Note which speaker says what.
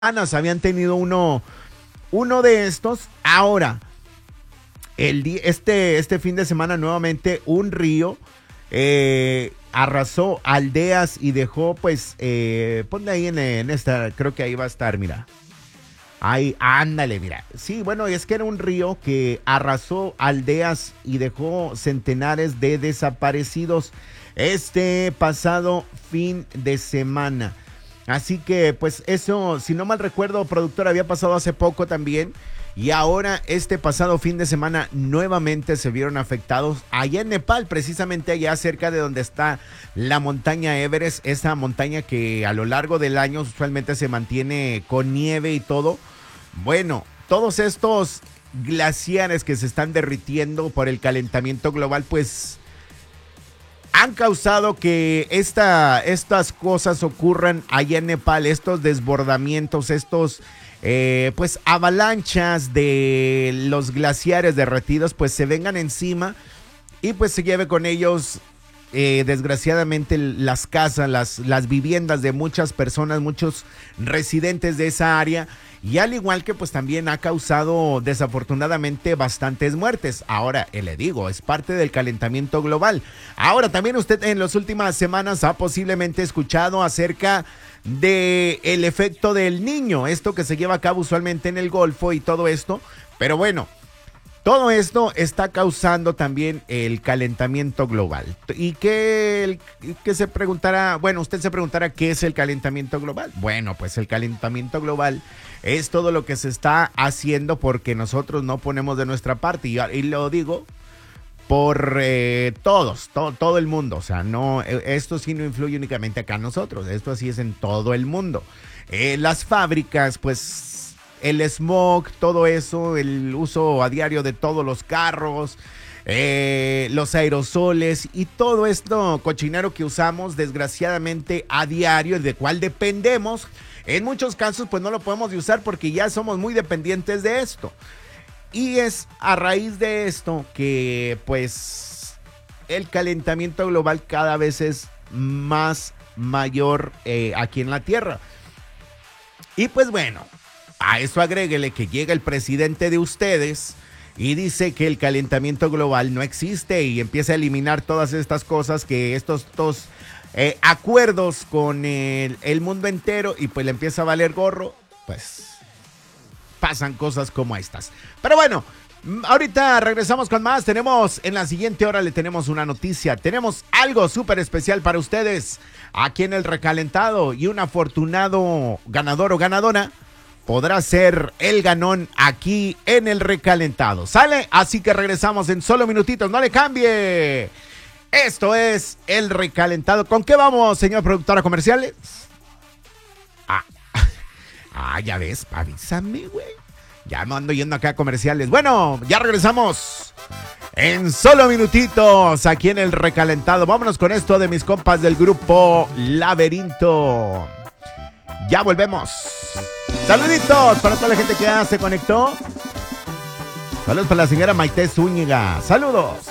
Speaker 1: habían tenido uno de estos. Ahora, este fin de semana nuevamente un río arrasó aldeas y dejó, pues, ponle ahí en esta, creo que ahí va a estar, mira. Ahí, ándale, mira. Sí, bueno, es que era un río que arrasó aldeas y dejó centenares de desaparecidos este pasado fin de semana. Así que, pues eso, si no mal recuerdo, productor, había pasado hace poco también. Y ahora, este pasado fin de semana, nuevamente se vieron afectados allá en Nepal, precisamente allá cerca de donde está la montaña Everest, esa montaña que a lo largo del año usualmente se mantiene con nieve y todo. Bueno, todos estos glaciares que se están derritiendo por el calentamiento global, pues han causado que estas cosas ocurran allá en Nepal, estos desbordamientos, pues avalanchas de los glaciares derretidos, pues se vengan encima y pues se lleve con ellos desgraciadamente las casas, las viviendas de muchas personas, muchos residentes de esa área. Y al igual que pues también ha causado desafortunadamente bastantes muertes. Ahora, le digo, es parte del calentamiento global. Ahora, también usted en las últimas semanas ha posiblemente escuchado acerca de el efecto del Niño, esto que se lleva a cabo usualmente en el Golfo y todo esto. Pero bueno, todo esto está causando también el calentamiento global. Y que se preguntará, bueno, usted se preguntará qué es el calentamiento global. Bueno, pues el calentamiento global es todo lo que se está haciendo porque nosotros no ponemos de nuestra parte. Y lo digo por todo el mundo. O sea, no, esto sí no influye únicamente acá a nosotros. Esto así es en todo el mundo. Las fábricas, pues el smog, todo eso, el uso a diario de todos los carros, los aerosoles y todo esto cochinero que usamos desgraciadamente a diario, de cual dependemos. En muchos casos pues no lo podemos usar porque ya somos muy dependientes de esto. Y es a raíz de esto que pues el calentamiento global cada vez es más mayor aquí en la Tierra. Y pues bueno, a eso agréguele que llega el presidente de ustedes y dice que el calentamiento global no existe y empieza a eliminar todas estas cosas, que estos acuerdos con el mundo entero, y pues le empieza a valer gorro, pues pasan cosas como estas. Pero bueno, ahorita regresamos con más. En la siguiente hora le tenemos una noticia. Tenemos algo súper especial para ustedes aquí en el recalentado, y un afortunado ganador o ganadora podrá ser el ganón aquí en el recalentado. ¿Sale? Así que regresamos en solo minutitos. No le cambie. Esto es el recalentado. ¿Con qué vamos, señor productora comerciales? Ya ves, avísame, güey. Ya me ando yendo acá a comerciales. Bueno, ya regresamos en solo minutitos aquí en el recalentado. Vámonos con esto de mis compas del grupo Laberinto. Ya volvemos. Saluditos para toda la gente que ya se conectó. Saludos para la señora Maite Zúñiga. Saludos.